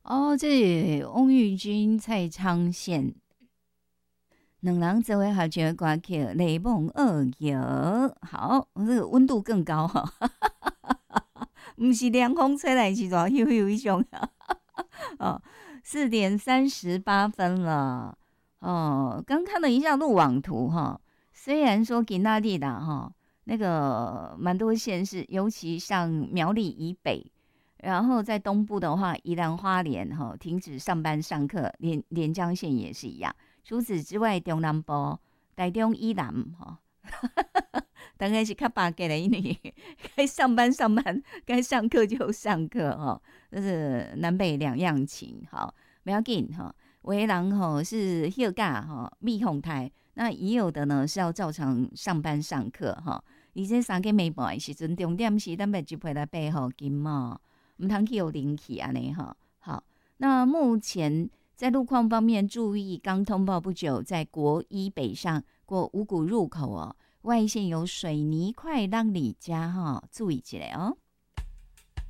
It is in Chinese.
哦，这翁玉君、蔡昌宪两人做为合唱的歌曲《雷梦二游》，好，这个温度更高哈，不是凉风吹来是热悠悠一种哦，4:38了哦。刚看了一下路网图哈，虽然说今仔日啦哈，那个蛮多县市，尤其像苗栗以北。然后在东部的话，宜兰花莲哈停止上班上课，连江县也是一样。除此之外，中南部、台中以南哈，当然是较巴结的，因为该上班上班，该上课就上课哈，这是南北两样情。好，不要紧哈，有的人哈是休假哈蜜哄胎，那也有的呢是要照常上班上课哈。而且三更暝半的时阵，重点是咱要一陪来背好金嘛。唔通去有灵气安尼哈。好，那目前在路况方面，注意刚通报不久，在国一北上过五股入口哦，外线有水泥块让你家哈，注意起来哦。